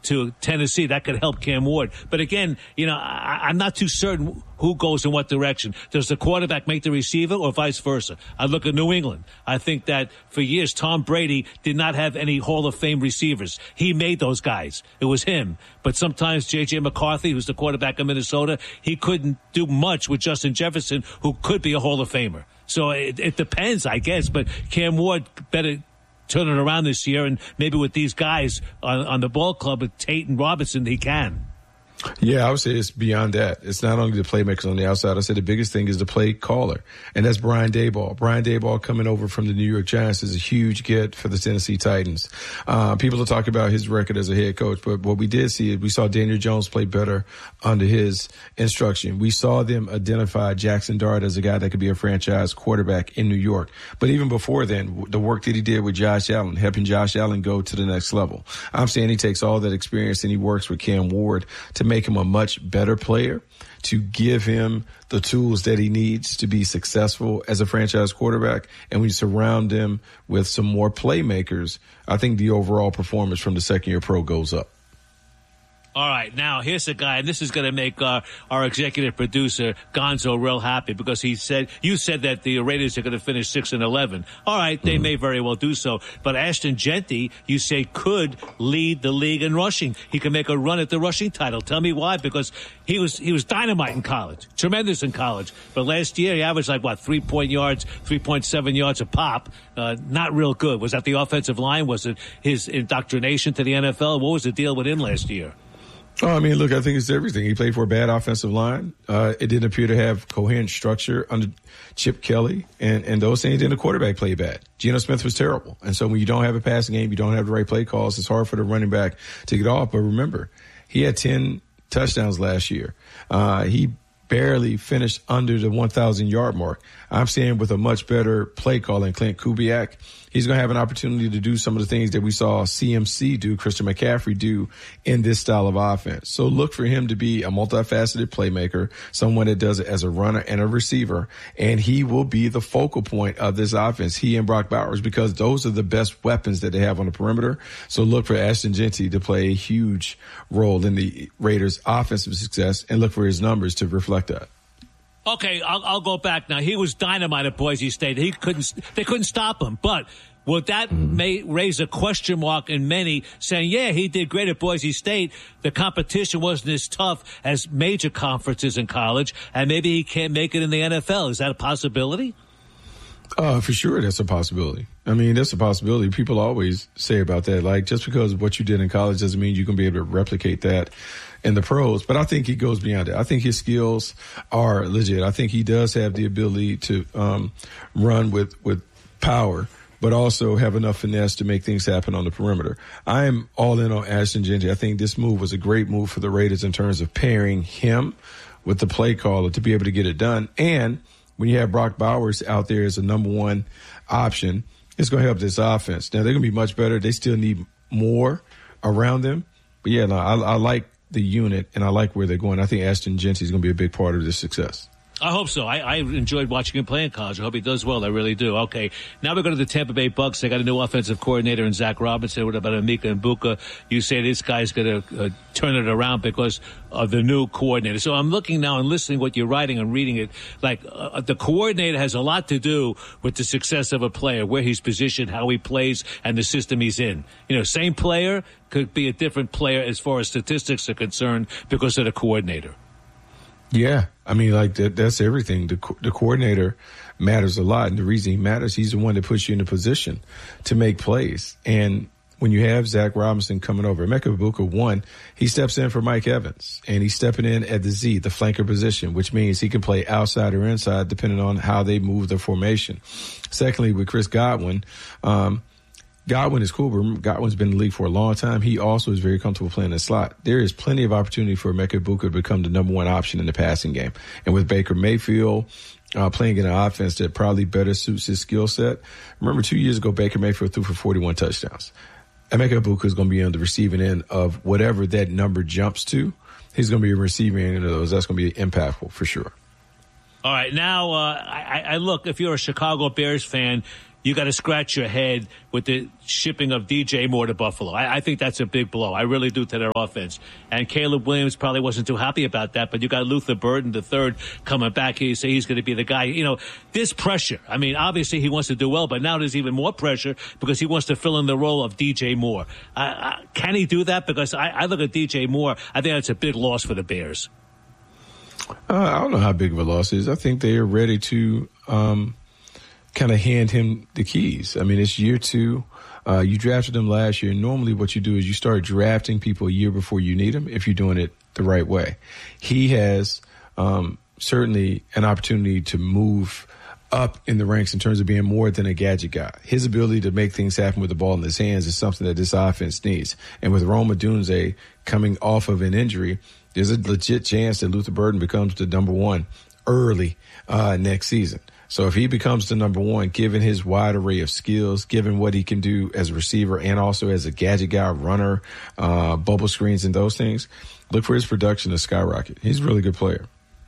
to Tennessee. That could help Cam Ward. But again, I'm not too certain who goes in what direction. Does the quarterback make the receiver or vice versa? I look at New England. I think that for years, Tom Brady did not have any Hall of Fame receivers. He made those guys. It was him. But sometimes J.J. McCarthy, who's the quarterback of Minnesota, he couldn't do much with Justin Jefferson, who could be a Hall of Famer. So it depends, I guess. But Cam Ward better turn it around this year, and maybe with these guys on the ball club with Tate and Robinson, he can. Yeah, I would say it's beyond that. It's not only the playmakers on the outside. I said the biggest thing is the play caller, and that's Brian Daboll. Brian Daboll coming over from the New York Giants is a huge get for the Tennessee Titans. People are talking about his record as a head coach, but what we did see is we saw Daniel Jones play better under his instruction. We saw them identify Jackson Dart as a guy that could be a franchise quarterback in New York. But even before then, the work that he did with Josh Allen, helping Josh Allen go to the next level. I'm saying he takes all that experience and he works with Cam Ward to make him a much better player, to give him the tools that he needs to be successful as a franchise quarterback. And when you surround him with some more playmakers, I think the overall performance from the second-year pro goes up. All right, now here's a guy, and this is going to make our executive producer Gonzo real happy because you said that the Raiders are going to finish 6-11. All right, they may very well do so, but Ashton Jeanty, you say, could lead the league in rushing. He can make a run at the rushing title. Tell me why? Because he was dynamite in college, tremendous in college, but last year he averaged 3-point yards, 3.7 yards a pop. Not real good. Was that the offensive line? Was it his indoctrination to the NFL? What was the deal with him last year? Oh, I mean, look, I think it's everything. He played for a bad offensive line. It didn't appear to have coherent structure under Chip Kelly, and those things. Then the quarterback played bad. Geno Smith was terrible. And so when you don't have a passing game, you don't have the right play calls, it's hard for the running back to get off. But remember, he had 10 touchdowns last year. He barely finished under the 1,000-yard mark. I'm saying with a much better play caller, Clint Kubiak, he's going to have an opportunity to do some of the things that we saw CMC do, Christian McCaffrey do in this style of offense. So look for him to be a multifaceted playmaker, someone that does it as a runner and a receiver, and he will be the focal point of this offense, he and Brock Bowers, because those are the best weapons that they have on the perimeter. So look for Ashton Jeanty to play a huge role in the Raiders' offensive success, and look for his numbers to reflect that. Okay, I'll go back now. He was dynamite at Boise State. They couldn't stop him. But would that may raise a question mark in many saying, yeah, he did great at Boise State. The competition wasn't as tough as major conferences in college, and maybe he can't make it in the NFL. Is that a possibility? For sure, that's a possibility. I mean, that's a possibility. People always say about that, like, just because of what you did in college doesn't mean you can be able to replicate that in the pros. But I think he goes beyond it. I think his skills are legit. I think he does have the ability to run with power, but also have enough finesse to make things happen on the perimeter. I am all in on Ashton Jeanty. I think this move was a great move for the Raiders in terms of pairing him with the play caller to be able to get it done. And when you have Brock Bowers out there as a number one option, it's going to help this offense. Now, they're going to be much better. They still need more around them. But, yeah, no, I like the unit, and I like where they're going. I think Ashton Jeanty is going to be a big part of this success. I hope so. I enjoyed watching him play in college. I hope he does well. I really do. Okay, now we go to the Tampa Bay Bucks. They got a new offensive coordinator in Zach Robinson. What about Emeka Egbuka? You say this guy's going to turn it around because of the new coordinator. So I'm looking now and listening to what you're writing and reading it. Like the coordinator has a lot to do with the success of a player, where he's positioned, how he plays, and the system he's in. You know, same player could be a different player as far as statistics are concerned because of the coordinator. Yeah, I mean, like that's everything. The coordinator matters a lot, and the reason he matters, he's the one that puts you in a position to make plays. And when you have Zach Robinson coming over, Emeka Egbuka, one, he steps in for Mike Evans, and he's stepping in at the Z, the flanker position, which means he can play outside or inside depending on how they move the formation. Secondly, with Chris Godwin, Godwin is cool, but Godwin's been in the league for a long time. He also is very comfortable playing in the slot. There is plenty of opportunity for Emeka Egbuka to become the number one option in the passing game. And with Baker Mayfield playing in an offense that probably better suits his skill set. Remember, 2 years ago, Baker Mayfield threw for 41 touchdowns. Emeka Egbuka is going to be on the receiving end of whatever that number jumps to. He's going to be a receiving end of those. That's going to be impactful for sure. All right, now I look, if you're a Chicago Bears fan, you got to scratch your head with the shipping of DJ Moore to Buffalo. I think that's a big blow. I really do to their offense. And Caleb Williams probably wasn't too happy about that, but you got Luther Burden III coming back. He say he's going to be the guy. This pressure. I mean, obviously he wants to do well, but now there's even more pressure because he wants to fill in the role of DJ Moore. Can he do that? Because I look at DJ Moore, I think that's a big loss for the Bears. I don't know how big of a loss it is. I think they are ready to kind of hand him the keys. I mean, it's year 2. You drafted him last year. Normally what you do is you start drafting people a year before you need them if you're doing it the right way. He has certainly an opportunity to move up in the ranks in terms of being more than a gadget guy. His ability to make things happen with the ball in his hands is something that this offense needs. And with Rome Odunze coming off of an injury, there's a legit chance that Luther Burden becomes the number 1 early next season. So if he becomes the number 1, given his wide array of skills, given what he can do as a receiver and also as a gadget guy, runner, bubble screens and those things, look for his production to skyrocket. He's a really good player.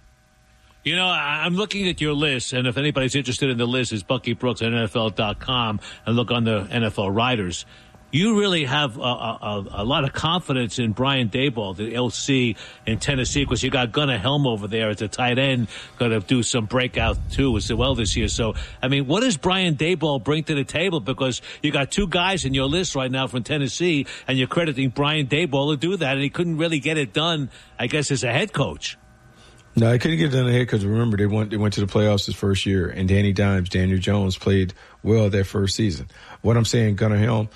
I'm looking at your list, and if anybody's interested in the list, it's Bucky Brooks at NFL.com, and look on the NFL writers. You really have a lot of confidence in Brian Daboll, the LC in Tennessee, because you got Gunnar Helm over there as a tight end, going to do some breakout too as well this year. So, I mean, what does Brian Daboll bring to the table? Because you got 2 guys in your list right now from Tennessee, and you're crediting Brian Daboll to do that, and he couldn't really get it done, I guess, as a head coach. No, I couldn't get it done ahead because remember they went to the playoffs his first year, and Daniel Jones played well that first season. What I'm saying, Gunnar Helm,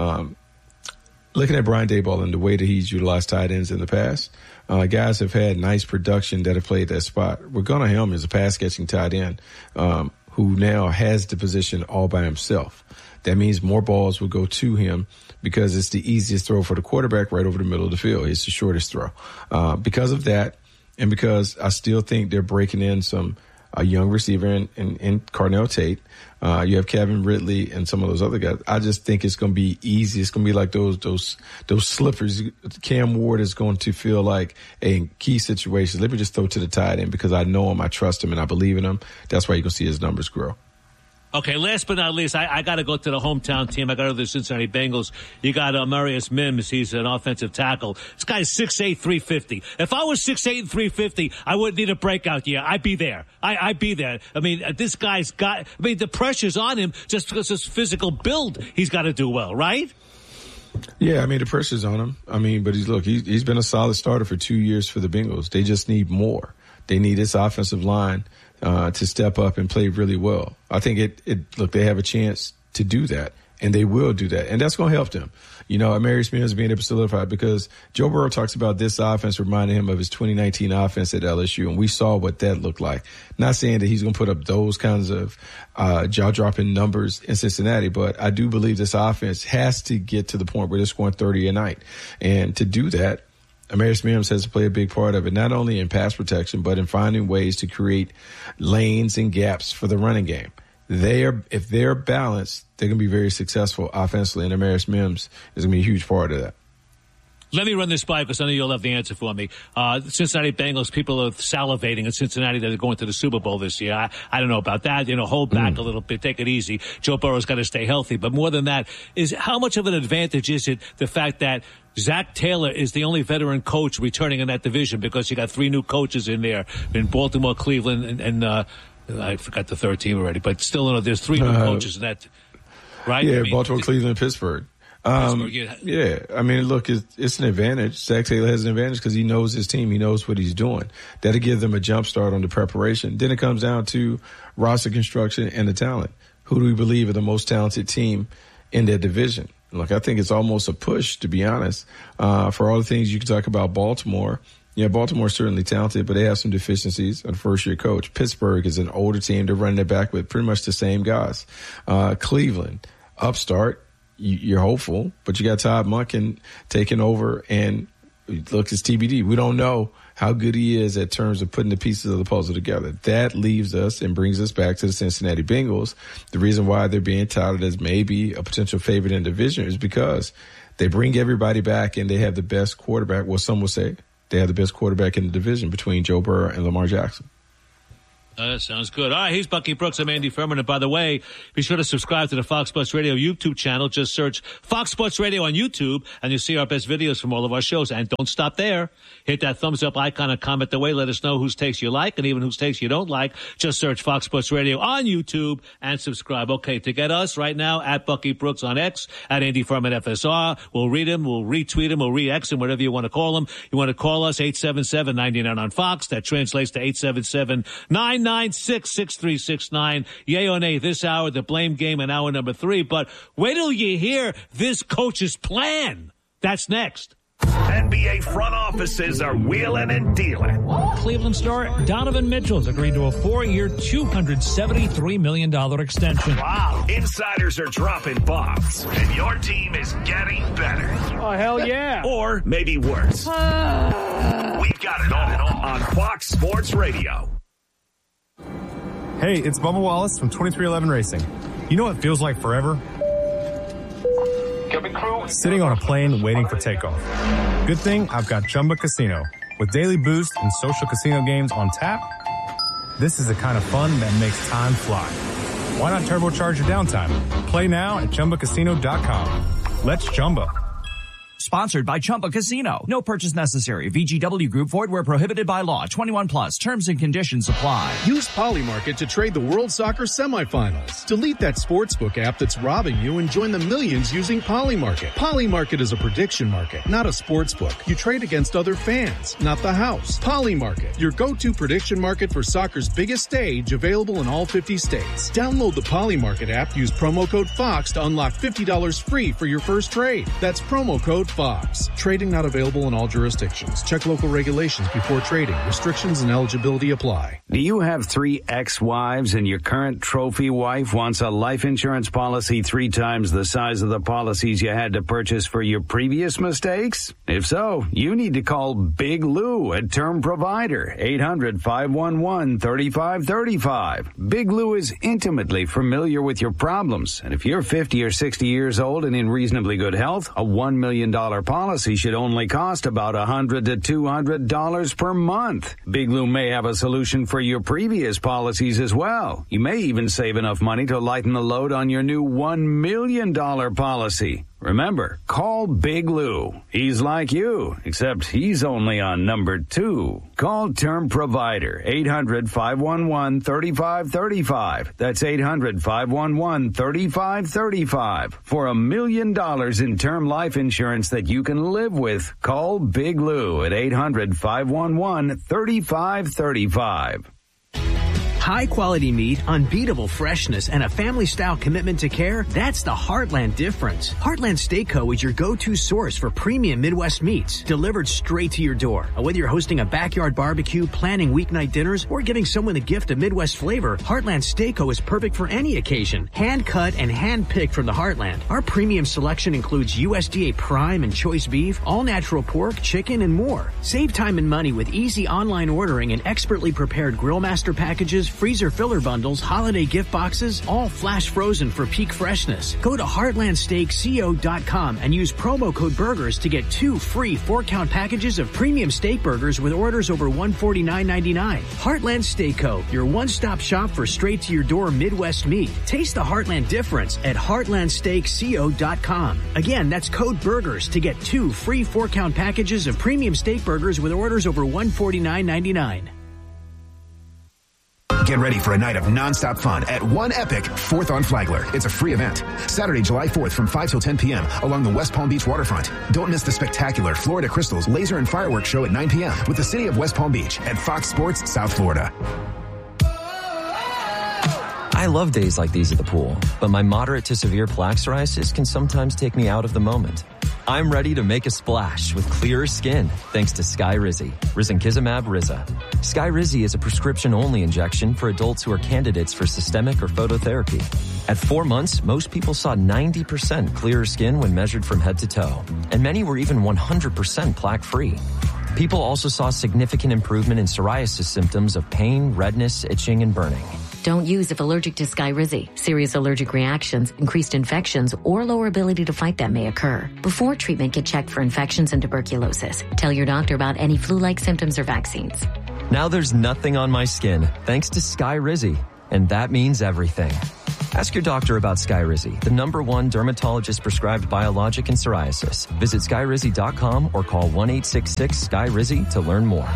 looking at Brian Daboll and the way that he's utilized tight ends in the past, guys have had nice production that have played that spot. Where Gunnar Helm is a pass catching tight end who now has the position all by himself. That means more balls will go to him because it's the easiest throw for the quarterback right over the middle of the field. It's the shortest throw. Because of that, and because I still think they're breaking in a young receiver in Carnell Tate, you have Kevin Ridley and some of those other guys. I just think it's going to be easy. It's going to be like those slippers. Cam Ward is going to feel like a key situation. Let me just throw to the tight end because I know him, I trust him, and I believe in him. That's why you're going to see his numbers grow. Okay, last but not least, I got to go to the hometown team. I got to the Cincinnati Bengals. You got Marius Mims. He's an offensive tackle. This guy's 6'8", 350. If I was 6'8" and 350, I wouldn't need a breakout year. I'd be there. I'd be there. I mean, this guy's got, the pressure's on him just because his physical build. He's got to do well, right? Yeah, the pressure's on him. But he's been a solid starter for 2 years for the Bengals. They just need more. They need this offensive line to step up and play really well. I think they have a chance to do that, and they will do that, and that's going to help them. Marius Mims being able to solidify because Joe Burrow talks about this offense reminding him of his 2019 offense at LSU, and we saw what that looked like. Not saying that he's going to put up those kinds of jaw-dropping numbers in Cincinnati, but I do believe this offense has to get to the point where they're scoring 30 a night, and to do that, Marius Mims has to play a big part of it, not only in pass protection, but in finding ways to create lanes and gaps for the running game. If they're balanced, they're going to be very successful offensively, and Marius Mims is going to be a huge part of that. Let me run this by because I know you'll have the answer for me. Cincinnati Bengals, people are salivating in Cincinnati that are going to the Super Bowl this year. I don't know about that. Hold back a little bit. Take it easy. Joe Burrow's got to stay healthy. But more than that, is how much of an advantage is it the fact that Zach Taylor is the only veteran coach returning in that division because you got 3 new coaches in there in Baltimore, Cleveland, and I forgot the third team already. But still, there's 3 new coaches in that, right? Yeah, Baltimore, Cleveland, Pittsburgh. Yeah. It's an advantage. Zach Taylor has an advantage because he knows his team. He knows what he's doing. That'll give them a jump start on the preparation. Then it comes down to roster construction and the talent. Who do we believe are the most talented team in their division? Look, I think it's almost a push, to be honest, for all the things you can talk about Baltimore. Yeah, Baltimore's certainly talented, but they have some deficiencies. A first-year coach. Pittsburgh is an older team. They're running it back with pretty much the same guys. Cleveland, upstart. You're hopeful, but you got Todd Monken taking over, and look, it's TBD. We don't know how good he is at terms of putting the pieces of the puzzle together. That leaves us and brings us back to the Cincinnati Bengals. The reason why they're being touted as maybe a potential favorite in the division is because they bring everybody back and they have the best quarterback. Well, some will say they have the best quarterback in the division between Joe Burrow and Lamar Jackson. Sounds good. All right, he's Bucky Brooks. I'm Andy Furman. And by the way, be sure to subscribe to the Fox Sports Radio YouTube channel. Just search Fox Sports Radio on YouTube, and you'll see our best videos from all of our shows. And don't stop there. Hit that thumbs up icon and comment away. Let us know whose takes you like and even whose takes you don't like. Just search Fox Sports Radio on YouTube and subscribe. Okay, to get us right now, at Bucky Brooks on X, at Andy Furman FSR. We'll read him, we'll retweet him, we'll re-X him, whatever you want to call him. You want to call us, 877-99 on Fox. That translates to 877-996-6369. Yay or nay this hour, the blame game in hour number 3. But wait till you hear this coach's plan. That's next. NBA front offices are wheeling and dealing. Cleveland star Donovan Mitchell's agreed to a 4-year, $273 million extension. Wow. Insiders are dropping bombs, and your team is getting better. Oh, hell yeah. Or maybe worse. We've got it all on Fox Sports Radio. Hey, it's Bubba Wallace from 2311 Racing. You know what feels like forever? Sitting on a plane waiting for takeoff. Good thing I've got Chumba Casino. With daily boost and social casino games on tap, this is the kind of fun that makes time fly. Why not turbocharge your downtime? Play now at ChumbaCasino.com. Let's Chumba. Sponsored by Chumba Casino. No purchase necessary. VGW Group. Void where prohibited by law. 21 plus. Terms and conditions apply. Use Polymarket to trade the World Soccer semifinals. Delete that sportsbook app that's robbing you and join the millions using Polymarket. Polymarket is a prediction market, not a sportsbook. You trade against other fans, not the house. Polymarket, your go-to prediction market for soccer's biggest stage, available in all 50 states. Download the Polymarket app. Use promo code FOX to unlock $50 free for your first trade. That's promo code FOX. Trading not available in all jurisdictions. Check local regulations before trading. Restrictions and eligibility apply. Do you have 3 ex-wives and your current trophy wife wants a life insurance policy 3 times the size of the policies you had to purchase for your previous mistakes? If so, you need to call Big Lou at Term Provider, 800-511-3535. Big Lou is intimately familiar with your problems, and if you're 50 or 60 years old and in reasonably good health, a $1 million policy should only cost about $100 to $200 per month. Big Lou may have a solution for your previous policies as well. You may even save enough money to lighten the load on your new $1 million policy. Remember, call Big Lou. He's like you, except he's only on number 2. Call Term Provider, 800-511-3535. That's 800-511-3535. For $1 million in term life insurance that you can live with, call Big Lou at 800-511-3535. High-quality meat, unbeatable freshness, and a family-style commitment to care, that's the Heartland difference. Heartland Steak Co. is your go-to source for premium Midwest meats, delivered straight to your door. Whether you're hosting a backyard barbecue, planning weeknight dinners, or giving someone a gift of Midwest flavor, Heartland Steak Co. is perfect for any occasion. Hand-cut and hand-picked from the Heartland. Our premium selection includes USDA prime and choice beef, all-natural pork, chicken, and more. Save time and money with easy online ordering and expertly prepared Grill Master packages, freezer filler bundles, holiday gift boxes, all flash frozen for peak freshness. Go to heartlandsteakco.com and use promo code BURGERS to get 2 free 4-count packages of premium steak burgers with orders over $149.99. Heartland Steak Co., your one-stop shop for straight-to-your-door Midwest meat. Taste the Heartland difference at heartlandsteakco.com. Again, that's code BURGERS to get 2 free 4-count packages of premium steak burgers with orders over $149.99. Get ready for a night of nonstop fun at One Epic 4th on Flagler. It's a free event. Saturday, July 4th from 5 till 10 p.m. along the West Palm Beach waterfront. Don't miss the spectacular Florida Crystals laser and fireworks show at 9 p.m. with the city of West Palm Beach at Fox Sports South Florida. I love days like these at the pool, but my moderate to severe plaque psoriasis can sometimes take me out of the moment. I'm ready to make a splash with clearer skin thanks to Skyrizi, Risankizumab Riza. Skyrizi is a prescription-only injection for adults who are candidates for systemic or phototherapy. At 4 months, most people saw 90% clearer skin when measured from head to toe, and many were even 100% plaque-free. People also saw significant improvement in psoriasis symptoms of pain, redness, itching, and burning. Don't use if allergic to Skyrizi. Serious allergic reactions, increased infections, or lower ability to fight them may occur. Before treatment, get checked for infections and tuberculosis. Tell your doctor about any flu-like symptoms or vaccines. Now there's nothing on my skin, thanks to Skyrizi. And that means everything. Ask your doctor about Skyrizi, the #1 dermatologist-prescribed biologic in psoriasis. Visit Skyrizi.com or call 1-866-SKY-RIZI to learn more.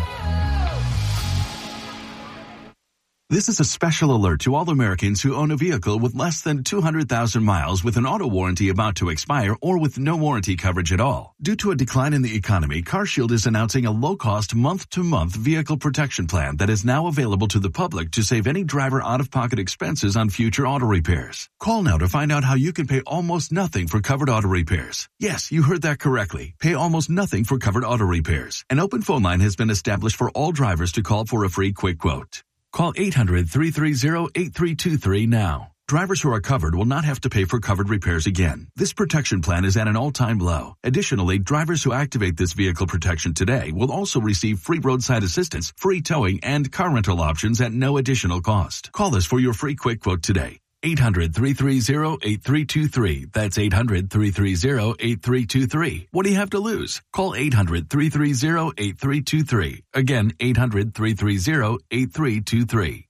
This is a special alert to all Americans who own a vehicle with less than 200,000 miles with an auto warranty about to expire or with no warranty coverage at all. Due to a decline in the economy, CarShield is announcing a low-cost month-to-month vehicle protection plan that is now available to the public to save any driver out-of-pocket expenses on future auto repairs. Call now to find out how you can pay almost nothing for covered auto repairs. Yes, you heard that correctly. Pay almost nothing for covered auto repairs. An open phone line has been established for all drivers to call for a free quick quote. Call 800-330-8323 now. Drivers who are covered will not have to pay for covered repairs again. This protection plan is at an all-time low. Additionally, drivers who activate this vehicle protection today will also receive free roadside assistance, free towing, and car rental options at no additional cost. Call us for your free quick quote today. 800-330-8323. That's 800-330-8323. What do you have to lose? Call 800-330-8323. Again, 800-330-8323.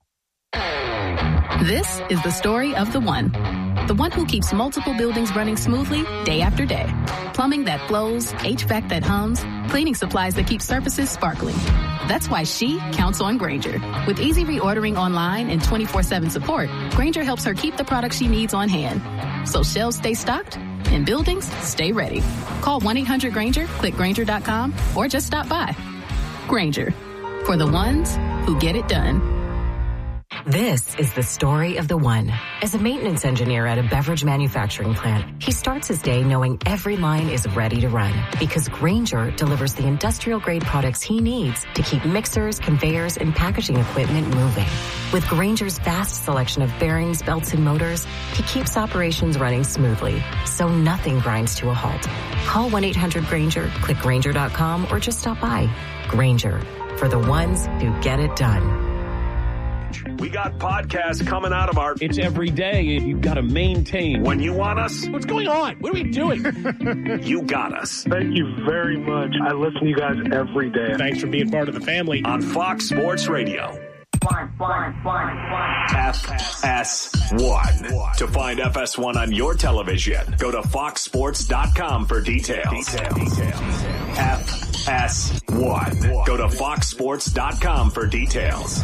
This is the story of the one who keeps multiple buildings running smoothly day after day. Plumbing that flows, HVAC that hums, cleaning supplies that keep surfaces sparkling. That's why she counts on Grainger. With easy reordering online and 24/7 support, Grainger helps her keep the products she needs on hand. So shelves stay stocked and buildings stay ready. Call 1-800-GRAINGER, click Grainger.com, or just stop by. Grainger, for the ones who get it done. This is the story of the one. As a maintenance engineer at a beverage manufacturing plant, he starts his day knowing every line is ready to run because Grainger delivers the industrial-grade products he needs to keep mixers, conveyors, and packaging equipment moving. With Grainger's vast selection of bearings, belts, and motors, he keeps operations running smoothly, so nothing grinds to a halt. Call 1-800-GRAINGER, click Grainger.com, or just stop by. Grainger, for the ones who get it done. We got podcasts coming out of our... It's every day. You've got to maintain. When you want us... What's going on? What are we doing? You got us. Thank you very much. I listen to you guys every day. Thanks for being part of the family. On Fox Sports Radio. FS1. To find FS1 on your television, go to foxsports.com for details. FS1. Go to foxsports.com for details.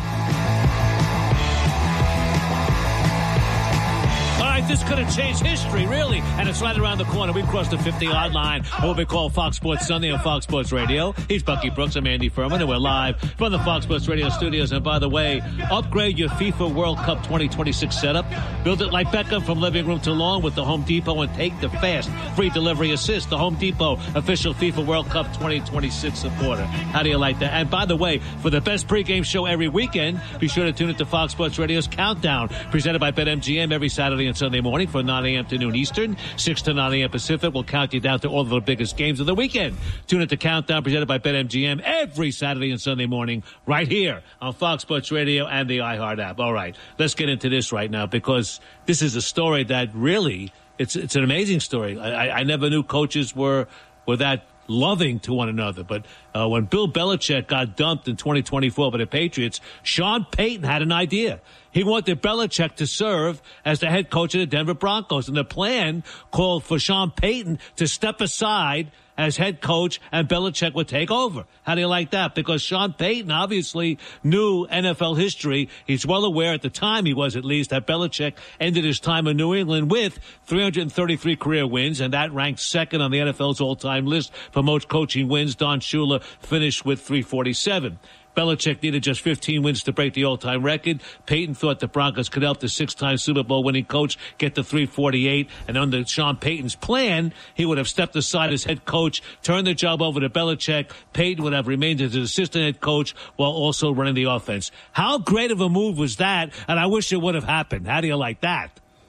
All right, this could have changed history, really. And it's right around the corner. We've crossed the 50-yard line. What we call Fox Sports Sunday on Fox Sports Radio. He's Bucky Brooks. I'm Andy Furman, and we're live from the Fox Sports Radio studios. And by the way, upgrade your FIFA World Cup 2026 setup. Build it like Beckham from living room to lawn with the Home Depot and take the fast free delivery assist. The Home Depot official FIFA World Cup 2026 supporter. How do you like that? And by the way, for the best pregame show every weekend, be sure to tune into Fox Sports Radio's Countdown, presented by BetMGM every Saturday and Sunday morning from 9 a.m. to noon Eastern, 6 to 9 a.m. Pacific. We'll count you down to all of the biggest games of the weekend. Tune into Countdown, presented by BetMGM every Saturday and Sunday morning right here on Fox Sports Radio and the iHeart app. All right, let's get into this right now because this is a story that really, it's an amazing story. I never knew coaches were that loving to one another. But when Bill Belichick got dumped in 2024 by the Patriots, Sean Payton had an idea. He wanted Belichick to serve as the head coach of the Denver Broncos. And the plan called for Sean Payton to step aside as head coach and Belichick would take over. How do you like that? Because Sean Payton obviously knew NFL history. He's well aware, at the time he was at least, that Belichick ended his time in New England with 333 career wins, and that ranked second on the NFL's all-time list for most coaching wins. Don Shula finished with 347. Belichick needed just 15 wins to break the all-time record. Payton thought the Broncos could help the six-time Super Bowl winning coach get to 348. And under Sean Payton's plan, he would have stepped aside as head coach, turned the job over to Belichick. Payton would have remained as his assistant head coach while also running the offense. How great of a move was that? And I wish it would have happened. How do you like that?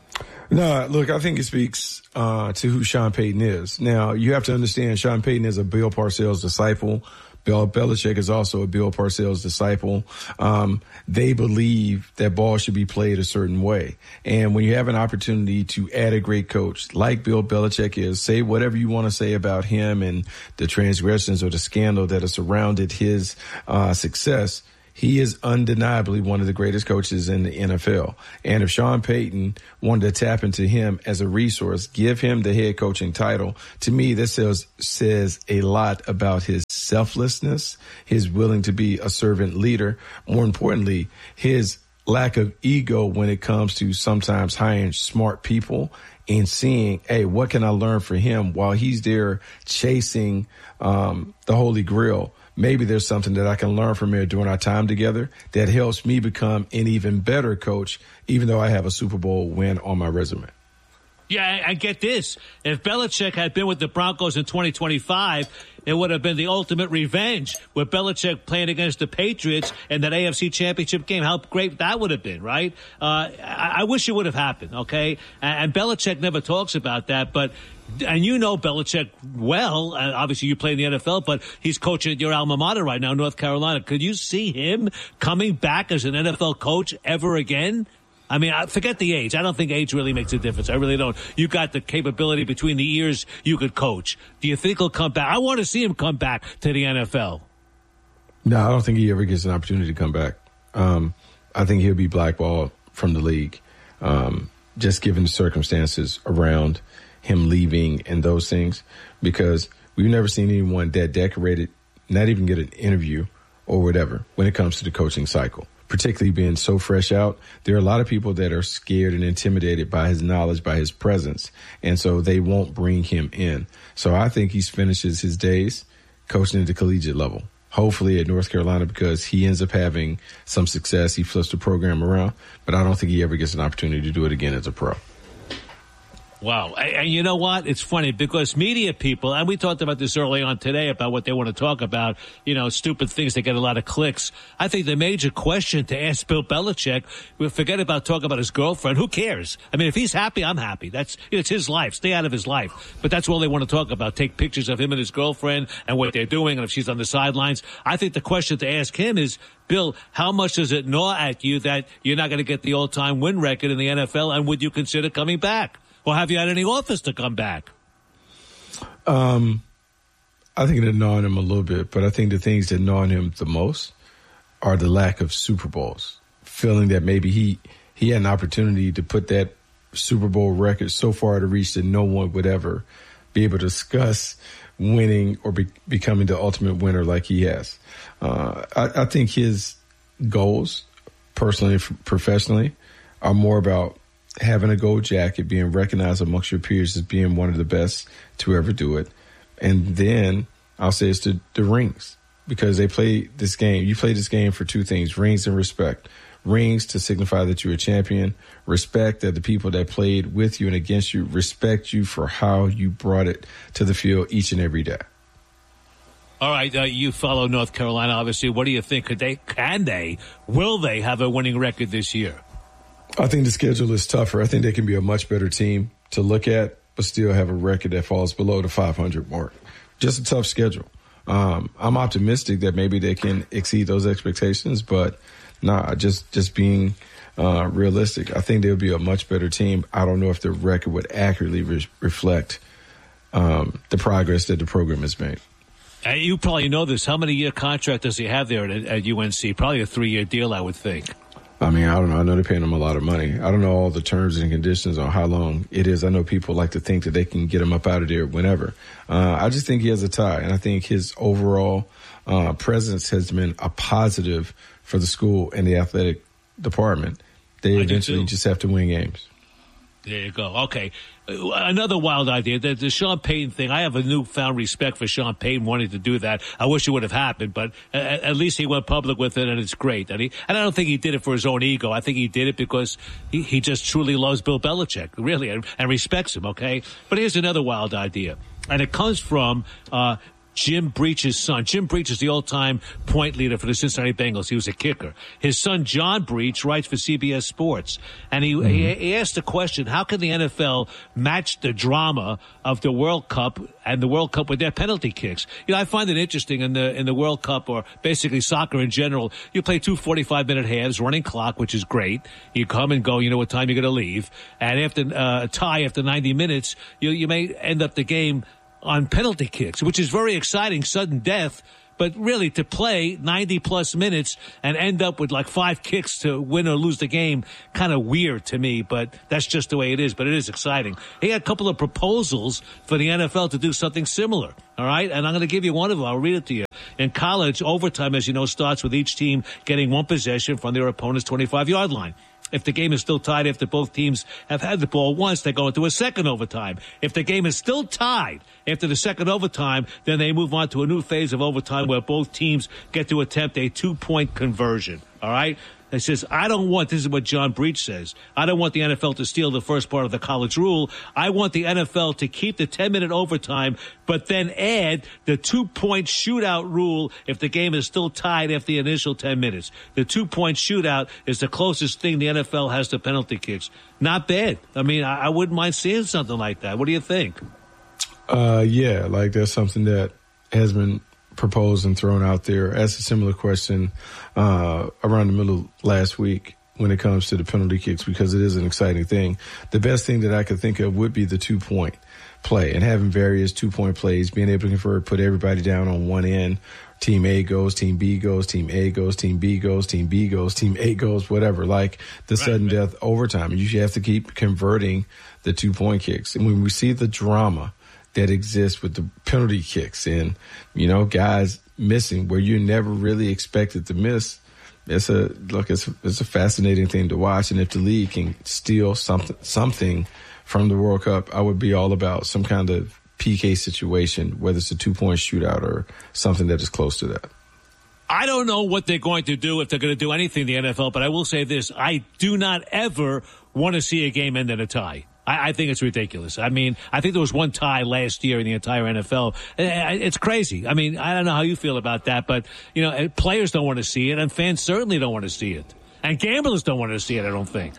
No, look, I think it speaks to who Sean Payton is. Now, you have to understand Sean Payton is a Bill Parcells disciple. Bill Belichick is also a Bill Parcells disciple. They believe that ball should be played a certain way. And when you have an opportunity to add a great coach like Bill Belichick is, say whatever you want to say about him and the transgressions or the scandal that has surrounded his success, he is undeniably one of the greatest coaches in the NFL. And if Sean Payton wanted to tap into him as a resource, give him the head coaching title, to me, this says a lot about his selflessness, his willing to be a servant leader. More importantly, his lack of ego when it comes to sometimes hiring smart people and seeing, hey, what can I learn from him while he's there chasing the Holy Grail? Maybe there's something that I can learn from him during our time together that helps me become an even better coach, even though I have a Super Bowl win on my resume. Yeah, I get this. If Belichick had been with the Broncos in 2025, it would have been the ultimate revenge with Belichick playing against the Patriots in that AFC Championship game. How great that would have been, right? I wish it would have happened, okay? And Belichick never talks about that, but and you know Belichick well. Obviously, you play in the NFL, but he's coaching at your alma mater right now, North Carolina. Could you see him coming back as an NFL coach ever again? I mean, forget the age. I don't think age really makes a difference. I really don't. You got the capability between the ears. You could coach. Do you think he'll come back? I want to see him come back to the NFL. No, I don't think he ever gets an opportunity to come back. I think he'll be blackballed from the league, just given the circumstances around him leaving and those things, because we've never seen anyone that decorated, not even get an interview or whatever when it comes to the coaching cycle. Particularly being so fresh out, there are a lot of people that are scared and intimidated by his knowledge, by his presence, and so they won't bring him in. So I think he finishes his days coaching at the collegiate level, hopefully at North Carolina, because he ends up having some success. He flips the program around, but I don't think he ever gets an opportunity to do it again as a pro. Wow. And you know what? It's funny because media people, and we talked about this early on today about what they want to talk about, you know, stupid things that get a lot of clicks. I think the major question to ask Bill Belichick, we forget about talking about his girlfriend. Who cares? I mean, if he's happy, I'm happy. It's his life. Stay out of his life. But that's all they want to talk about. Take pictures of him and his girlfriend and what they're doing and if she's on the sidelines. I think the question to ask him is, Bill, how much does it gnaw at you that you're not going to get the all-time win record in the NFL, and would you consider coming back? Or have you had any offers to come back? I think it gnawed him a little bit, but I think the things that gnawed him the most are the lack of Super Bowls. Feeling that maybe he had an opportunity to put that Super Bowl record so far to reach that no one would ever be able to discuss winning or becoming the ultimate winner like he has. I think his goals, personally and professionally, are more about having a gold jacket, being recognized amongst your peers as being one of the best to ever do it. And then I'll say it's the rings, because they play this game. You play this game for two things, rings and respect. Rings to signify that you're a champion. Respect that the people that played with you and against you respect you for how you brought it to the field each and every day. All right, you follow North Carolina, obviously. What do you think? Will they have a winning record this year? I think the schedule is tougher. I think they can be a much better team to look at, but still have a record that falls below the 500 mark. Just a tough schedule. I'm optimistic that maybe they can exceed those expectations, but just being realistic. I think they'll be a much better team. I don't know if the record would accurately reflect the progress that the program has made. You probably know this. How many year contract does he have there at UNC? Probably a 3-year deal, I would think. I mean, I don't know. I know they're paying him a lot of money. I don't know all the terms and conditions on how long it is. I know people like to think that they can get him up out of there whenever. I just think he has a tie, and I think his overall presence has been a positive for the school and the athletic department. They eventually just have to win games. There you go. Okay. Another wild idea, the Sean Payton thing. I have a newfound respect for Sean Payton wanting to do that. I wish it would have happened, but at least he went public with it, and it's great. And I don't think he did it for his own ego. I think he did it because he just truly loves Bill Belichick, really, and respects him, okay? But here's another wild idea, and it comes from Jim Breach's son. Jim Breach is the all-time point leader for the Cincinnati Bengals. He was a kicker. His son, John Breach, writes for CBS Sports. And he asked the question, how can the NFL match the drama of the World Cup and the World Cup with their penalty kicks? I find it interesting in the World Cup, or basically soccer in general, you play 2 45-minute halves, running clock, which is great. You come and go, you know what time you're going to leave. And after a tie after 90 minutes, you may end up the game on penalty kicks, which is very exciting, sudden death. But really, to play 90-plus minutes and end up with like 5 kicks to win or lose the game, kind of weird to me, but that's just the way it is. But it is exciting. He had a couple of proposals for the NFL to do something similar, all right? And I'm going to give you one of them. I'll read it to you. In college, overtime, as you know, starts with each team getting 1 possession from their opponent's 25-yard line. If the game is still tied after both teams have had the ball once, they go into a second overtime. If the game is still tied after the second overtime, then they move on to a new phase of overtime where both teams get to attempt a 2-point conversion. All right? It says, this is what John Breach says, I don't want the NFL to steal the first part of the college rule. I want the NFL to keep the 10-minute overtime, but then add the 2-point shootout rule if the game is still tied after the initial 10 minutes. The 2-point shootout is the closest thing the NFL has to penalty kicks. Not bad. I mean, I wouldn't mind seeing something like that. What do you think? Yeah, like that's something that has been proposed and thrown out there. As a similar question around the middle of last week when it comes to the penalty kicks, because it is an exciting thing. The best thing that I could think of would be the 2-point play and having various 2-point plays, being able to convert, put everybody down on one end. Team A goes, Team B goes, Team A goes, Team B goes, Team B goes, Team A goes, whatever, like the sudden death overtime. You have to keep converting the 2-point kicks. And when we see the drama that exists with the penalty kicks and, guys missing where you never really expected to miss, it's a fascinating thing to watch. And if the league can steal something from the World Cup, I would be all about some kind of PK situation, whether it's a 2-point shootout or something that is close to that. I don't know what they're going to do, if they're going to do anything in the NFL, but I will say this. I do not ever want to see a game end in a tie. I think it's ridiculous. I mean, I think there was one tie last year in the entire NFL. It's crazy. I mean, I don't know how you feel about that, but, players don't want to see it, and fans certainly don't want to see it. And gamblers don't want to see it, I don't think.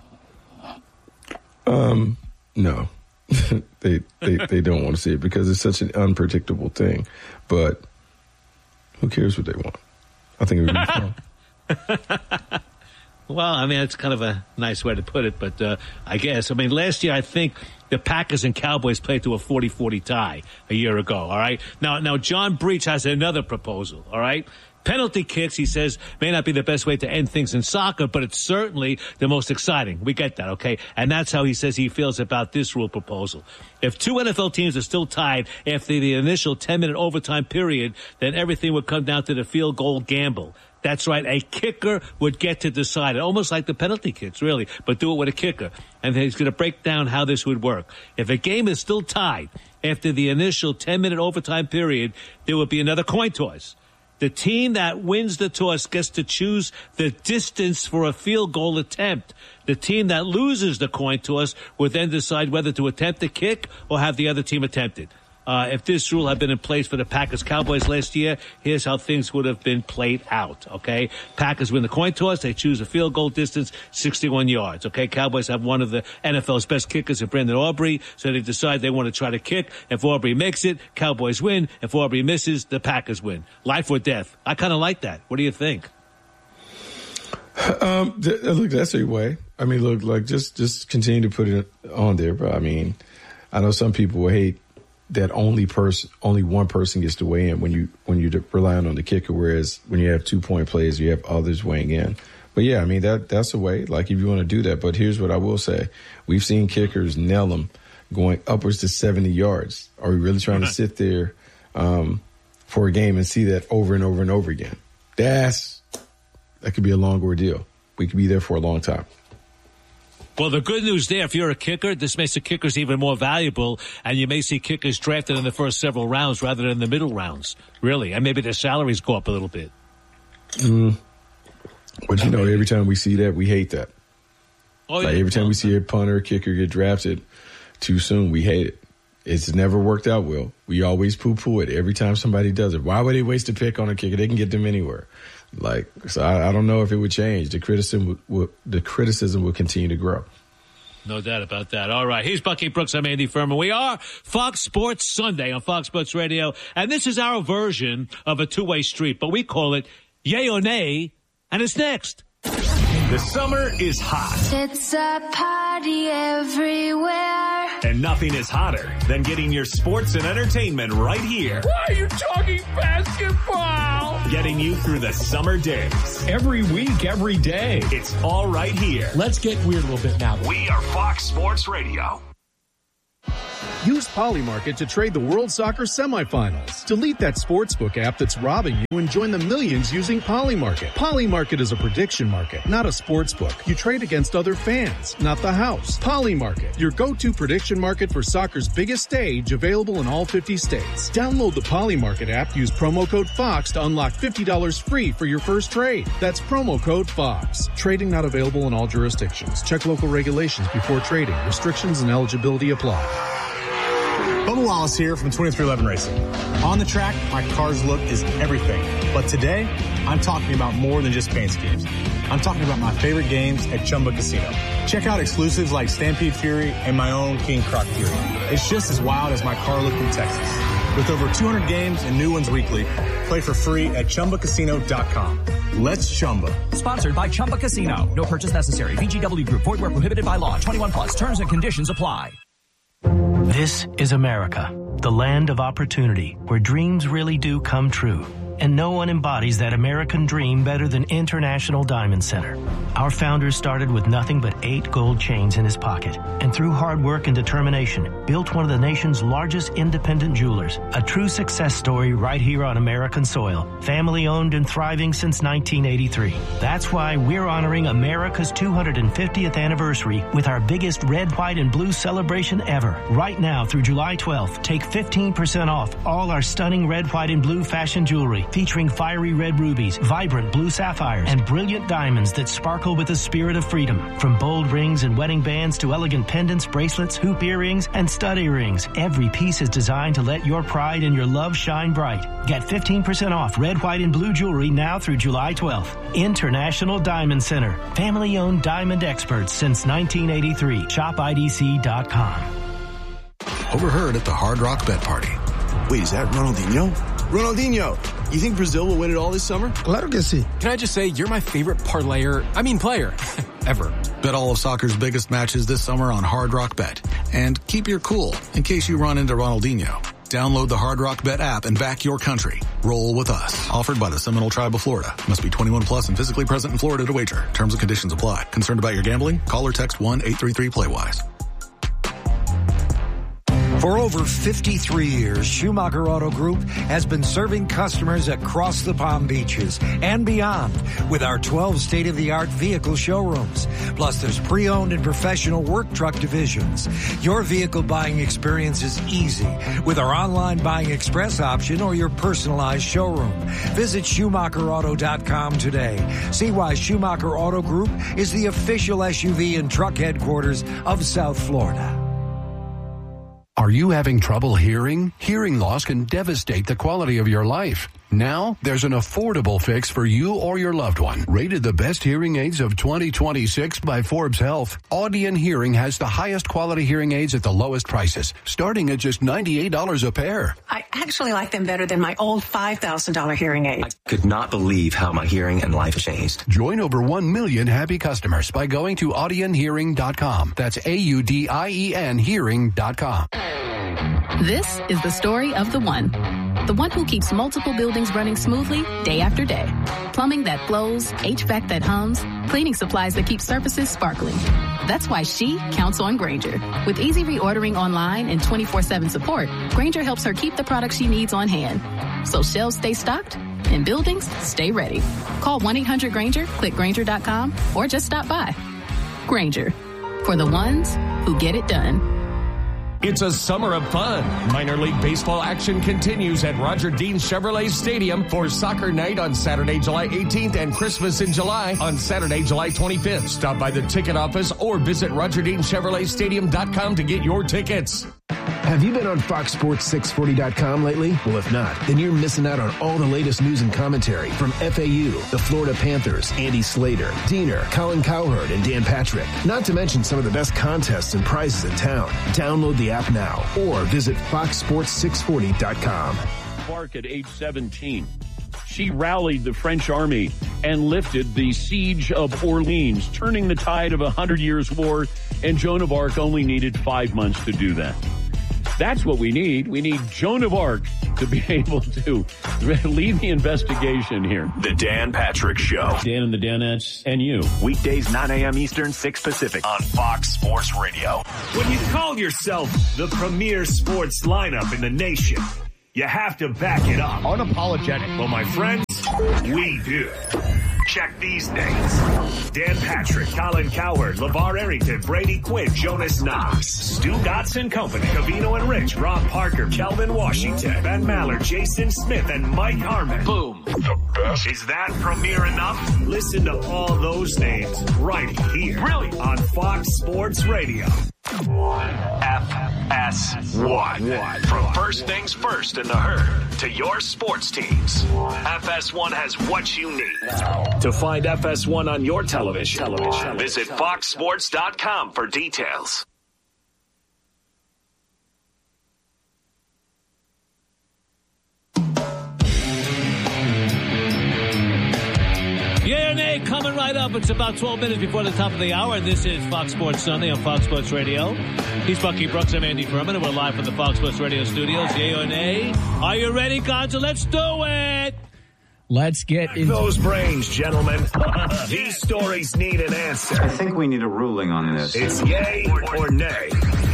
No. they don't want to see it because it's such an unpredictable thing. But who cares what they want? I think it would be fun. Well, I mean, it's kind of a nice way to put it, but I guess. I mean, last year, I think the Packers and Cowboys played to a 40-40 tie a year ago, all right? Now, John Breach has another proposal, all right? Penalty kicks, he says, may not be the best way to end things in soccer, but it's certainly the most exciting. We get that, okay? And that's how he says he feels about this rule proposal. If 2 NFL teams are still tied after the initial 10-minute overtime period, then everything would come down to the field goal gamble. That's right. A kicker would get to decide it, almost like the penalty kicks, really, but do it with a kicker. And he's going to break down how this would work. If a game is still tied after the initial 10-minute overtime period, there would be another coin toss. The team that wins the toss gets to choose the distance for a field goal attempt. The team that loses the coin toss would then decide whether to attempt the kick or have the other team attempt it. If this rule had been in place for the Packers-Cowboys last year, here's how things would have been played out, okay? Packers win the coin toss. They choose a field goal distance, 61 yards, okay? Cowboys have one of the NFL's best kickers in Brandon Aubrey, so they decide they want to try to kick. If Aubrey makes it, Cowboys win. If Aubrey misses, the Packers win. Life or death. I kind of like that. What do you think? Look, that's a way. I mean, look, like just continue to put it on there. But I mean, I know some people will hate that only one person gets to weigh in when you're relying on the kicker, whereas when you have 2-point plays, you have others weighing in. But yeah, I mean, that's a way, like if you want to do that. But here's what I will say. We've seen kickers nail them going upwards to 70 yards. Are we really trying to sit there for a game and see that over and over and over again? That could be a long ordeal. We could be there for a long time. Well, the good news there, if you're a kicker, this makes the kickers even more valuable, and you may see kickers drafted in the first several rounds rather than the middle rounds, really. And maybe their salaries go up a little bit. But, every time we see that, we hate that. Oh, like every time we see a punter or kicker get drafted too soon, we hate it. It's never worked out well. We always poo-poo it every time somebody does it. Why would they waste a pick on a kicker? They can get them anywhere. So I don't know if it would change. The criticism will continue to grow. No doubt about that. All right. Here's Bucky Brooks. I'm Andy Furman. We are Fox Sports Sunday on Fox Sports Radio. And this is our version of a two-way street, but we call it Yay or Nay, and it's next. The summer is hot. It's a party everywhere. And nothing is hotter than getting your sports and entertainment right here. Why are you talking basketball? Getting you through the summer days. Every week, every day. It's all right here. Let's get weird a little bit now. We are Fox Sports Radio. Use Polymarket to trade the World Soccer semifinals. Delete that sportsbook app that's robbing you and join the millions using Polymarket. Polymarket is a prediction market, not a sportsbook. You trade against other fans, not the house. Polymarket, your go-to prediction market for soccer's biggest stage, available in all 50 states. Download the Polymarket app, use promo code FOX to unlock $50 free for your first trade. That's promo code FOX. Trading not available in all jurisdictions. Check local regulations before trading. Restrictions and eligibility apply. Bubba Wallace here from 2311 Racing. On the track, my car's look is everything. But today, I'm talking about more than just paint schemes. I'm talking about my favorite games at Chumba Casino. Check out exclusives like Stampede Fury and my own King Croc Fury. It's just as wild as my car look in Texas. With over 200 games and new ones weekly, play for free at ChumbaCasino.com. Let's Chumba. Sponsored by Chumba Casino. No purchase necessary. VGW Group. Void where prohibited by law. 21 plus. Terms and conditions apply. This is America, the land of opportunity, where dreams really do come true. And no one embodies that American dream better than International Diamond Center. Our founder started with nothing but 8 gold chains in his pocket, and through hard work and determination, built one of the nation's largest independent jewelers. A true success story right here on American soil. Family owned and thriving since 1983. That's why we're honoring America's 250th anniversary with our biggest red, white, and blue celebration ever. Right now through July 12th, take 15% off all our stunning red, white, and blue fashion jewelry, featuring fiery red rubies, vibrant blue sapphires, and brilliant diamonds that sparkle with the spirit of freedom. From bold rings and wedding bands to elegant pendants, bracelets, hoop earrings, and stud earrings, every piece is designed to let your pride and your love shine bright. Get 15% off red, white, and blue jewelry now through July 12th. International Diamond Center. Family-owned diamond experts since 1983. ShopIDC.com. Overheard at the Hard Rock Bet Party. Wait, is that Ronaldinho? Ronaldinho, you think Brazil will win it all this summer? Claro que sí. Can I just say, you're my favorite player ever. Bet all of soccer's biggest matches this summer on Hard Rock Bet. And keep your cool in case you run into Ronaldinho. Download the Hard Rock Bet app and back your country. Roll with us. Offered by the Seminole Tribe of Florida. Must be 21 plus and physically present in Florida to wager. Terms and conditions apply. Concerned about your gambling? Call or text 1-833-PLAY-WISE. For over 53 years, Schumacher Auto Group has been serving customers across the Palm Beaches and beyond with our 12 state-of-the-art vehicle showrooms. Plus, there's pre-owned and professional work truck divisions. Your vehicle buying experience is easy with our online buying express option or your personalized showroom. Visit SchumacherAuto.com today. See why Schumacher Auto Group is the official SUV and truck headquarters of South Florida. Are you having trouble hearing? Hearing loss can devastate the quality of your life. Now, there's an affordable fix for you or your loved one. Rated the best hearing aids of 2026 by Forbes Health, Audion Hearing has the highest quality hearing aids at the lowest prices, starting at just $98 a pair. I actually like them better than my old $5,000 hearing aid. I could not believe how my hearing and life changed. Join over 1 million happy customers by going to audionhearing.com. That's AUDIEN hearing.com. This is the story of the one who keeps multiple buildings running smoothly day after day. Plumbing that flows, HVAC that hums, cleaning supplies that keep surfaces sparkling. That's why she counts on Grainger. With easy reordering online and 24/7 support, Grainger helps her keep the products she needs on hand. So shelves stay stocked and buildings stay ready. Call 1-800-GRAINGER, click Grainger.com, or just stop by. Grainger, for the ones who get it done. It's a summer of fun. Minor League Baseball action continues at Roger Dean Chevrolet Stadium for Soccer Night on Saturday, July 18th and Christmas in July on Saturday, July 25th. Stop by the ticket office or visit RogerDeanChevroletStadium.com to get your tickets. Have you been on FoxSports640.com lately? Well, if not, then you're missing out on all the latest news and commentary from FAU, the Florida Panthers, Andy Slater, Diener, Colin Cowherd, and Dan Patrick. Not to mention some of the best contests and prizes in town. Download the app now or visit FoxSports640.com. Park at age 17. She rallied the French army and lifted the siege of Orleans, turning the tide of 100 Years' War, and Joan of Arc only needed 5 months to do that. That's what we need. We need Joan of Arc to be able to lead the investigation here. The Dan Patrick Show. Dan and the Danettes and you. Weekdays 9 a.m. Eastern, 6 Pacific on Fox Sports Radio. When you call yourself the premier sports lineup in the nation, you have to back it up. Unapologetic. Well, my friends, we do. Check these names. Dan Patrick, Colin Cowherd, LeVar Arrington, Brady Quinn, Jonas Knox, Stu Dotson Company, Covino and Rich, Rob Parker, Kelvin Washington, Ben Maller, Jason Smith, and Mike Harmon. Boom. The best. Is that premier enough? Listen to all those names right here. Really? On Fox Sports Radio. FS1. From first things first in the herd to your sports teams, FS1 has what you need. To find FS1 on your television, visit foxsports.com for details. Yeah or nay, coming right up. It's about 12 minutes before the top of the hour, and this is Fox Sports Sunday on Fox Sports Radio. He's Bucky Brooks. I'm Andy Furman, and we're live from the Fox Sports Radio studios. Yeah or nay? Are you ready, Gonzo? Let's do it! Let's get into those brains, gentlemen. These stories need an answer. I think we need a ruling on this. It's yay or nay.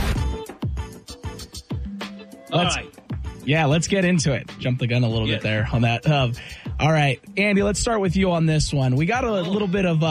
All right. Yeah, let's get into it. Jump the gun a little bit there on that. All right, Andy, let's start with you on this one. We got a little bit of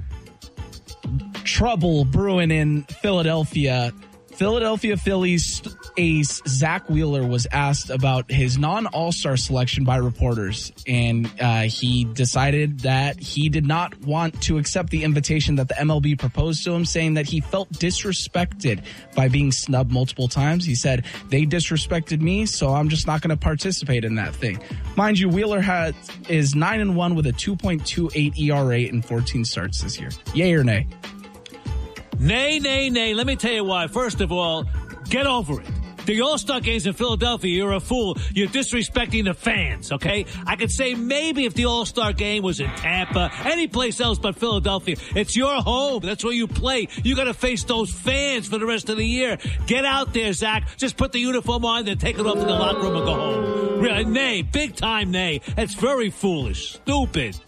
trouble brewing in Philadelphia. Philadelphia Phillies ace Zach Wheeler was asked about his non-All-Star selection by reporters, and he decided that he did not want to accept the invitation that the MLB proposed to him, saying that he felt disrespected by being snubbed multiple times. He said, they disrespected me, so I'm just not going to participate in that thing. Mind you, Wheeler is 9-1 with a 2.28 ERA in 14 starts this year. Yay or nay? Nay, nay, nay. Let me tell you why. First of all, get over it. The All-Star game's in Philadelphia. You're a fool. You're disrespecting the fans, okay? I could say maybe if the All-Star game was in Tampa, any place else but Philadelphia. It's your home. That's where you play. You got to face those fans for the rest of the year. Get out there, Zach. Just put the uniform on, then take it off to the locker room and go home. Really, nay. Big time nay. That's very foolish. Stupid.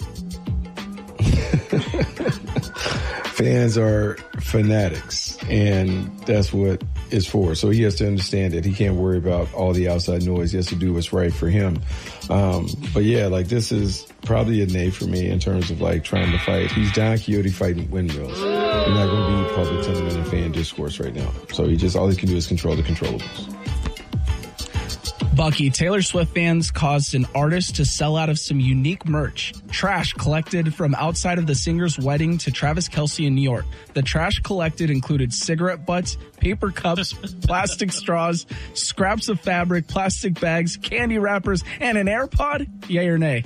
Fans are fanatics, and that's what it's for. So he has to understand that he can't worry about all the outside noise. He has to do what's right for him. But yeah, like this is probably a nay for me in terms of like trying to fight. He's Don Quixote fighting windmills. You're not going to be public sentiment and fan discourse right now. So all he can do is control the controllables. Bucky, Taylor Swift fans caused an artist to sell out of some unique merch. Trash collected from outside of the singer's wedding to Travis Kelce in New York. The trash collected included cigarette butts, paper cups, plastic straws, scraps of fabric, plastic bags, candy wrappers, and an AirPod. Yay or nay?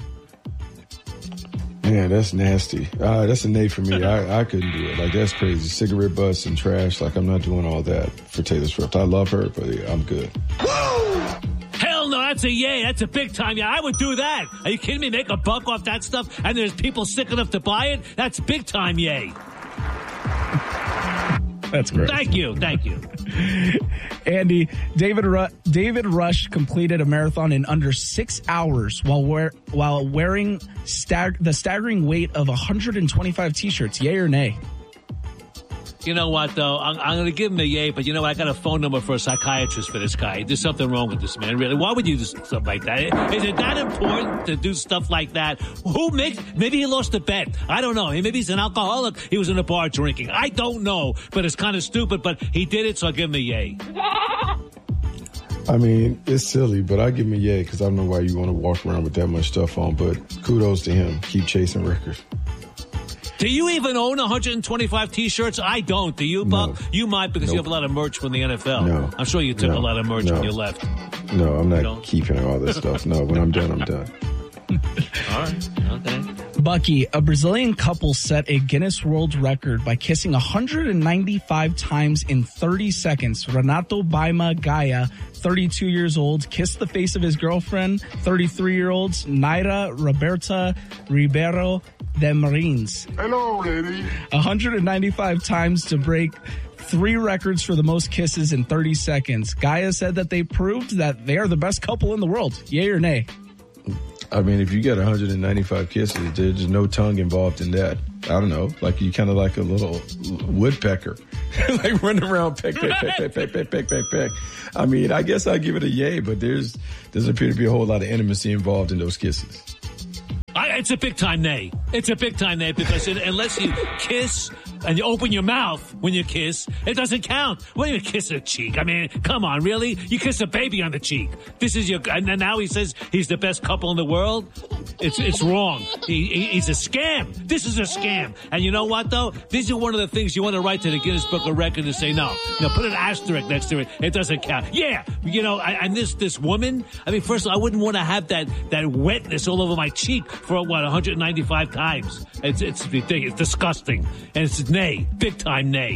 Man, that's nasty. That's a nay for me. I couldn't do it. Like, that's crazy. Cigarette butts and trash. Like, I'm not doing all that for Taylor Swift. I love her, but yeah, I'm good. Hell no, that's a yay. That's a big time yay. I would do that. Are you kidding me? Make a buck off that stuff and there's people sick enough to buy it? That's big time yay. That's great. Thank you. Andy, David Rush completed a marathon in under 6 hours while wearing the staggering weight of 125 T-shirts. Yay or nay? You know what, though? I'm going to give him a yay, but you know what? I got a phone number for a psychiatrist for this guy. There's something wrong with this man, really. Why would you do stuff like that? Is it that important to do stuff like that? Maybe he lost a bet. I don't know. Maybe he's an alcoholic. He was in a bar drinking. I don't know, but it's kind of stupid, but he did it, so I'll give him a yay. I mean, it's silly, but I give him a yay because I don't know why you want to walk around with that much stuff on, but kudos to him. Keep chasing records. Do you even own 125 T-shirts? I don't. Do you, Buck? No. You might because you have a lot of merch from the NFL. No. I'm sure you took a lot of merch when you left. No, I'm not keeping all this stuff. No, when I'm done, I'm done. All right. Okay. Bucky, a Brazilian couple set a Guinness World Record by kissing 195 times in 30 seconds. Renato Baima Gaia, 32 years old, kissed the face of his girlfriend, 33-year-old Naira Roberta Ribeiro de Marins. Hello, lady. 195 times to break 3 records for the most kisses in 30 seconds. Gaia said that they proved that they are the best couple in the world. Yay or nay? I mean, if you get 195 kisses, there's no tongue involved in that. I don't know. Like you kind of like a little woodpecker. Like running around peck, peck, peck, peck, peck, peck, peck, peck, peck. I mean, I guess I'll give it a yay, but there doesn't appear to be a whole lot of intimacy involved in those kisses. It's a big time nay. It's a big time nay because unless you kiss and you open your mouth when you kiss, it doesn't count. What do you kiss a cheek? I mean, come on, really? You kiss a baby on the cheek. This is and now he says he's the best couple in the world? It's wrong. He's a scam. This is a scam. And you know what, though? These are one of the things you want to write to the Guinness Book of Records and say, no, put an asterisk next to it. It doesn't count. Yeah, and this woman, I mean, first of all, I wouldn't want to have that wetness all over my cheek for, 195 times. It's ridiculous. It's disgusting. And it's nay. Big time nay.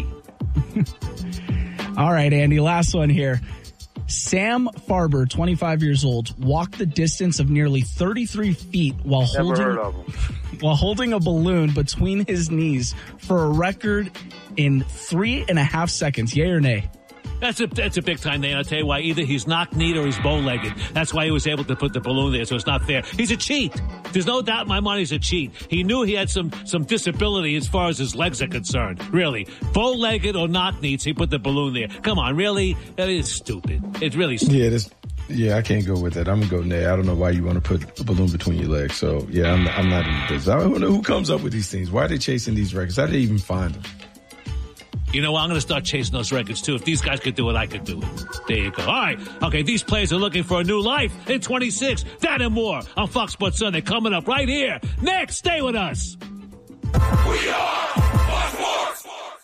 All right, Andy, last one here. Sam Farber, 25 years old, walked the distance of nearly 33 feet while holding a balloon between his knees for a record in 3.5 seconds. Yay or nay? That's a big time nay. I'll tell you why. Either he's knock-kneed or he's bow-legged. That's why he was able to put the balloon there, so it's not fair. He's a cheat. There's no doubt in my mind he's a cheat. He knew he had some disability as far as his legs are concerned. Really. Bow-legged or knock-kneed, so he put the balloon there. Come on, really? It's stupid. It's really stupid. Yeah, I can't go with that. I'm going to go nay. I don't know why you want to put a balloon between your legs. So, yeah, I'm not into this. I don't know who comes up with these things. Why are they chasing these records? How do they even find them? You know what? I'm going to start chasing those records, too. If these guys could do it, I could do it. There you go. All right. Okay, these players are looking for a new life in 26. That and more on Fox Sports Sunday coming up right here. Next, stay with us. We are Fox Sports.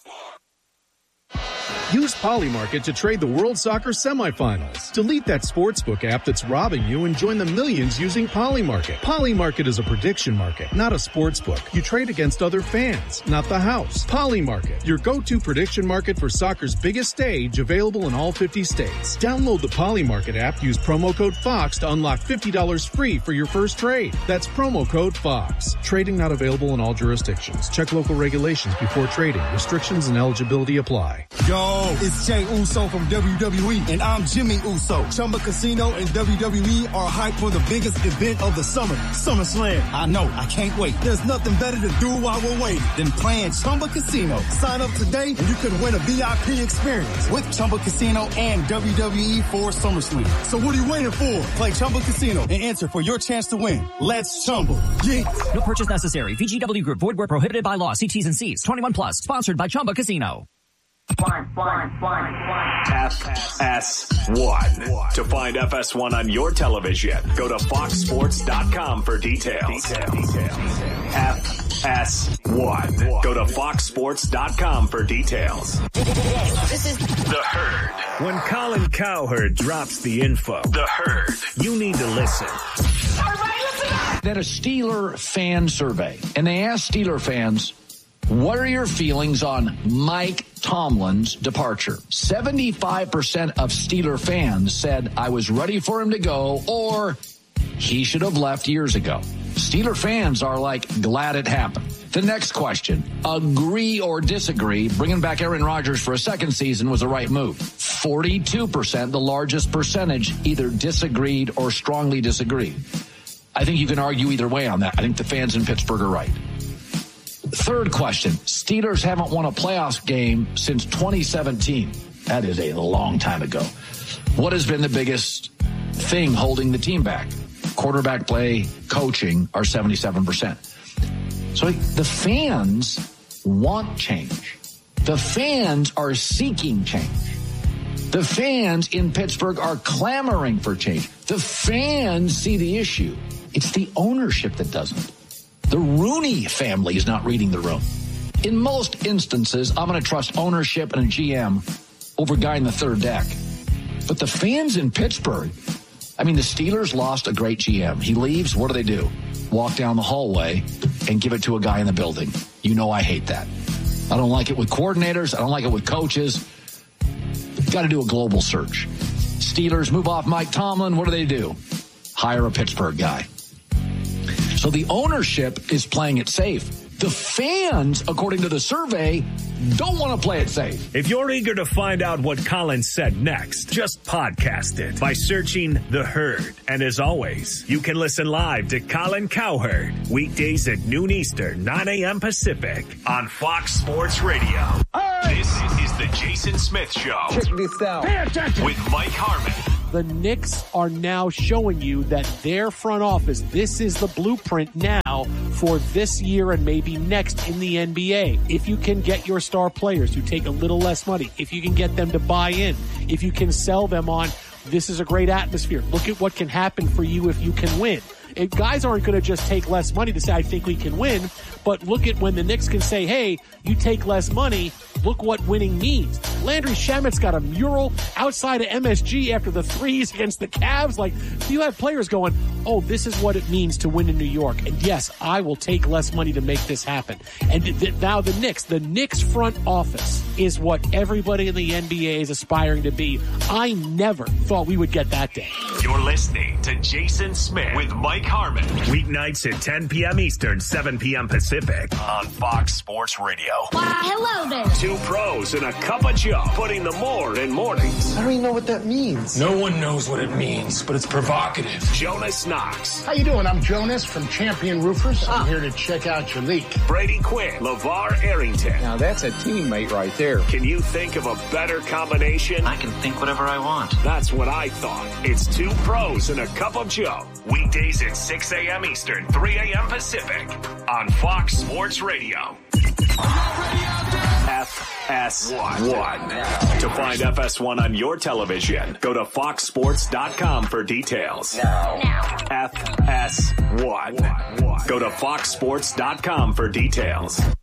Use Polymarket to trade the World Soccer semifinals. Delete that sportsbook app that's robbing you and join the millions using Polymarket. Polymarket is a prediction market, not a sportsbook. You trade against other fans, not the house. Polymarket, your go-to prediction market for soccer's biggest stage, available in all 50 states. Download the Polymarket app, use promo code FOX to unlock $50 free for your first trade. That's promo code FOX. Trading not available in all jurisdictions. Check local regulations before trading. Restrictions and eligibility apply. Yo, it's Jay Uso from WWE, and I'm Jimmy Uso. Chumba Casino and WWE are hyped for the biggest event of the summer, SummerSlam. I know, I can't wait. There's nothing better to do while we're waiting than playing Chumba Casino. Sign up today and you could win a VIP experience with Chumba Casino and WWE for SummerSlam. So what are you waiting for? Play Chumba Casino and enter for your chance to win. Let's Chumba. Yeah. No purchase necessary. VGW Group. Void where prohibited by law. See T's and C's. 21 plus. Sponsored by Chumba Casino. FS1. To find FS1 on your television, go to foxsports.com for details. FS1. Go to foxsports.com for details. This is The Herd. When Colin Cowherd drops the info, The Herd, you need to listen. That a Steeler fan survey, and they asked Steeler fans, what are your feelings on Mike Tomlin's departure? 75% of Steeler fans said, I was ready for him to go, or he should have left years ago. Steeler fans are glad it happened. The next question, agree or disagree, bringing back Aaron Rodgers for a second season was the right move. 42%, the largest percentage, either disagreed or strongly disagreed. I think you can argue either way on that. I think the fans in Pittsburgh are right. Third question, Steelers haven't won a playoff game since 2017. That is a long time ago. What has been the biggest thing holding the team back? Quarterback play, coaching are 77%. So the fans want change. The fans are seeking change. The fans in Pittsburgh are clamoring for change. The fans see the issue. It's the ownership that doesn't. The Rooney family is not reading the room. In most instances, I'm going to trust ownership and a GM over a guy in the third deck. But the fans in Pittsburgh, I mean, the Steelers lost a great GM. He leaves, what do? Walk down the hallway and give it to a guy in the building. You know I hate that. I don't like it with coordinators. I don't like it with coaches. Got to do a global search. Steelers move off Mike Tomlin. What do? Hire a Pittsburgh guy. So the ownership is playing it safe. The fans, according to the survey, don't want to play it safe. If you're eager to find out what Colin said next, just podcast it by searching The Herd. And as always, you can listen live to Colin Cowherd weekdays at noon Eastern, 9 a.m. Pacific on Fox Sports Radio. This is the Jason Smith Show. Check this out. Pay attention. With Mike Harmon. The Knicks are now showing you that their front office, this is the blueprint now for this year and maybe next in the NBA. If you can get your star players to take a little less money, if you can get them to buy in, if you can sell them on, this is a great atmosphere. Look at what can happen for you if you can win. Guys aren't going to just take less money to say, I think we can win. But look at when the Knicks can say, hey, you take less money. Look what winning means. Landry Shamet's got a mural outside of MSG after the threes against the Cavs. Like, you have players going, oh, this is what it means to win in New York. And yes, I will take less money to make this happen. And now the Knicks front office is what everybody in the NBA is aspiring to be. I never thought we would get that day. You're listening to Jason Smith with Mike Harmon. Weeknights at 10 p.m. Eastern, 7 p.m. Pacific on Fox Sports Radio. Hello there. Two pros and a cup of Joe, putting the more in mornings. I don't even know what that means. No one knows what it means, but it's provocative. Jonas Knox. How you doing? I'm Jonas from Champion Roofers. I'm here to check out your leak. Brady Quinn. LeVar Arrington. Now that's a teammate right there. Can you think of a better combination? I can think whatever I want. That's what I thought. It's two pros and a cup of Joe. Weekdays at 6 a.m. Eastern, 3 a.m. Pacific on Fox Sports Radio. FS1. To find FS1 on your television, go to foxsports.com for details. Now. FS1. Go to foxsports.com for details.